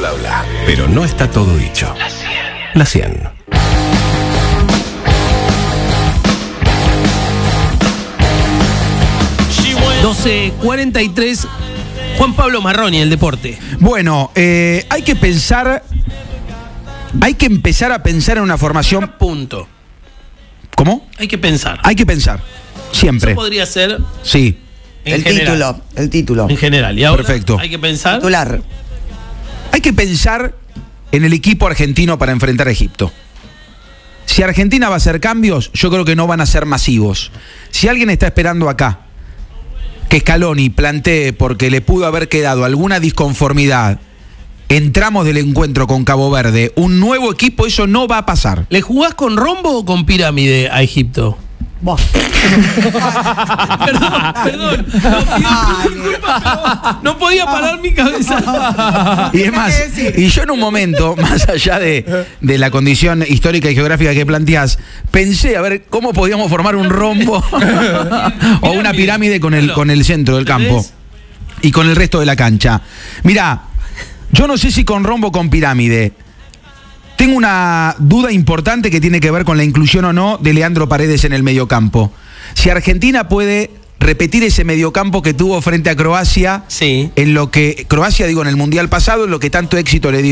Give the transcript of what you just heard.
bla bla. Pero no está todo dicho. La 100. La 12:43. Juan Pablo Marroni, el deporte. Bueno, hay que pensar. Hay que empezar a pensar en una formación. Punto. ¿Cómo? Hay que pensar. Hay que pensar. Siempre. Eso podría ser. Sí. En El general. título. En general. Y ahora Perfecto. hay que pensar. Titular. Hay que pensar en el equipo argentino para enfrentar a Egipto. Si Argentina va a hacer cambios, yo creo que no van a ser masivos. Si alguien está esperando acá que Scaloni plantee, porque le pudo haber quedado alguna disconformidad en tramos del encuentro con Cabo Verde, un nuevo equipo, eso no va a pasar. ¿Le jugás con rombo o con pirámide a Egipto? Perdón. No podía parar mi cabeza. Y es más, y yo en un momento, más allá de la condición histórica y geográfica que planteás, pensé a ver cómo podíamos formar un rombo o una pirámide con el centro del campo y con el resto de la cancha. Mirá, yo no sé si con rombo o con pirámide. Tengo una duda importante que tiene que ver con la inclusión o no de Leandro Paredes en el mediocampo. Si Argentina puede repetir ese mediocampo que tuvo frente a Croacia, sí, en lo que Croacia, digo, en el Mundial pasado, en lo que tanto éxito le dio